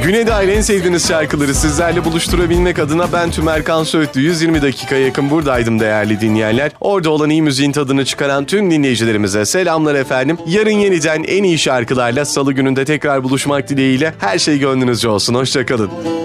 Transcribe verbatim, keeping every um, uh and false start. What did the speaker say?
Güne dair en sevdiğiniz şarkıları sizlerle buluşturabilmek adına ben Tümerkan Söğütlü yüz yirmi dakika yakın buradaydım değerli dinleyenler. Orada olan iyi müziğin tadını çıkaran tüm dinleyicilerimize selamlar efendim. Yarın yeniden en iyi şarkılarla salı gününde tekrar buluşmak dileğiyle her şey gönlünüzce olsun. Hoşçakalın.